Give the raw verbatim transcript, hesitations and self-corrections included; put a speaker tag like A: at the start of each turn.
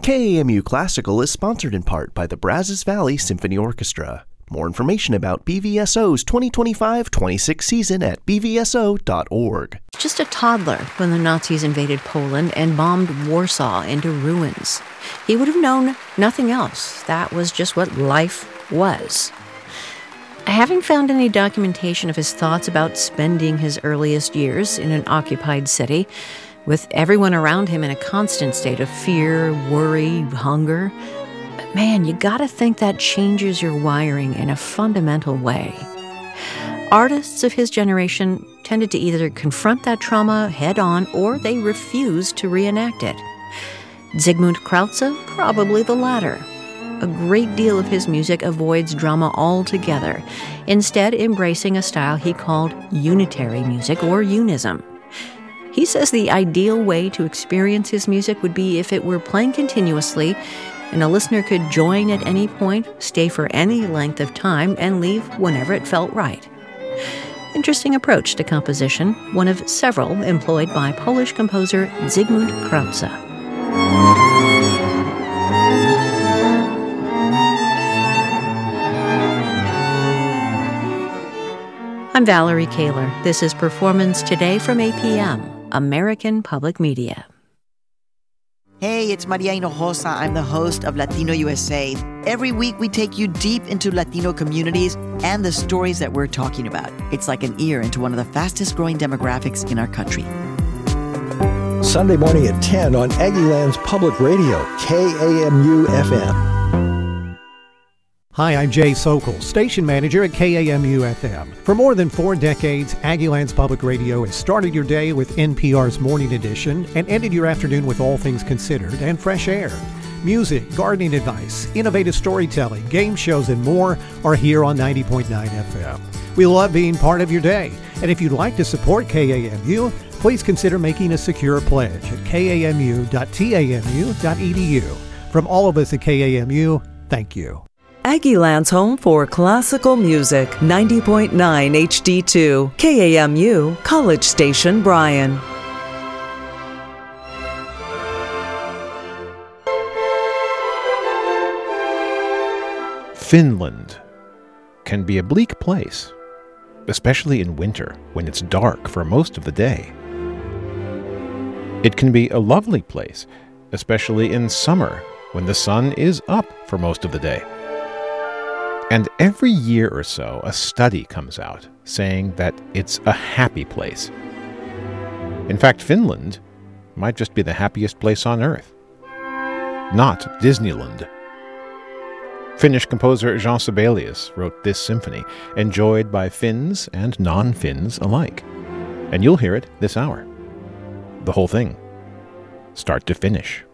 A: K A M U Classical is sponsored in part by the Brazos Valley Symphony Orchestra. More information about B V S O's twenty twenty-five twenty-six season at b v s o dot org.
B: Just a toddler when the Nazis invaded Poland and bombed Warsaw into ruins. He would have known nothing else. That was just what life was. I haven't found any documentation of his thoughts about spending his earliest years in an occupied city, with everyone around him in a constant state of fear, worry, hunger. But man, you gotta think that changes your wiring in a fundamental way. Artists of his generation tended to either confront that trauma head-on or they refused to reenact it. Zygmunt Krautze, probably the latter. A great deal of his music avoids drama altogether, instead embracing a style he called unitary music or unism. He says the ideal way to experience his music would be if it were playing continuously and a listener could join at any point, stay for any length of time, and leave whenever it felt right. Interesting approach to composition, one of several employed by Polish composer Zygmunt Krautze. I'm Valerie Kaler. This is Performance Today from A P M, American Public Media.
C: Hey, it's Maria Hinojosa. I'm the host of Latino U S A. Every week we take you deep into Latino communities and the stories that we're talking about. It's like an ear into one of the fastest growing demographics in our country.
D: Sunday morning at ten on Aggieland's Public Radio, K A M U F M.
E: Hi, I'm Jay Sokol, station manager at K A M U F M. For more than four decades, Aggieland's Public Radio has started your day with N P R's Morning Edition and ended your afternoon with All Things Considered and Fresh Air. Music, gardening advice, innovative storytelling, game shows, and more are here on ninety point nine F M. We love being part of your day, and if you'd like to support K A M U, please consider making a secure pledge at k a m u dot t a m u dot e d u. From all of us at K A M U, thank you.
F: Aggieland's home for classical music, ninety point nine H D two, K A M U, College Station, Bryan.
G: Finland can be a bleak place, especially in winter when it's dark for most of the day. It can be a lovely place, especially in summer when the sun is up for most of the day. And every year or so, a study comes out saying that it's a happy place. In fact, Finland might just be the happiest place on earth. Not Disneyland. Finnish composer Jean Sibelius wrote this symphony, enjoyed by Finns and non-Finns alike. And you'll hear it this hour. The whole thing, start to finish.